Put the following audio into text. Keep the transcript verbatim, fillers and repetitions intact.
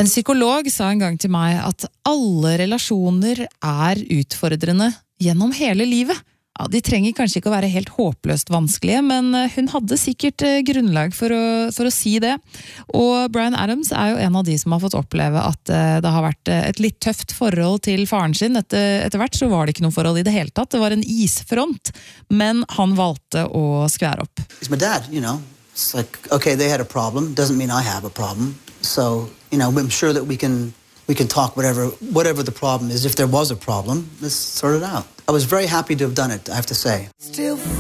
En psykolog sa en gang til meg at alle relasjoner er utfordrende gjennom hele livet. Ja, de trenger kanskje ikke å være helt håpløst vanskelige, men hun hadde sikkert grunnlag for å, for å si det. Og Bryan Adams er jo en av de som har fått oppleve at det har vært et litt tøft forhold til faren sin. Etter, etter hvert så var det ikke noe forhold i det hele tatt. Det var en isfront, men han valgte å skvære opp. It's my dad, you know. It's like, okay, they had a problem. Doesn't mean I have a problem. So, you know, I'm sure that we can we can talk whatever whatever the problem is. If there was a problem, let's sort it out. I was very happy to have done it, I have to say. Still